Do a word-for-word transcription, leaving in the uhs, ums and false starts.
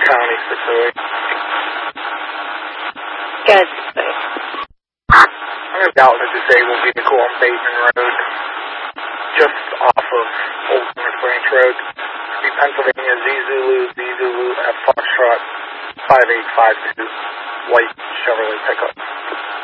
County six oh eight. Good. I'm going to doubt the disabled vehicle on Bateman Road, just off of Old North Branch Road. The Pennsylvania Z Zulu, Z Zulu F Foxtrot five eight five two, white Chevrolet pickup.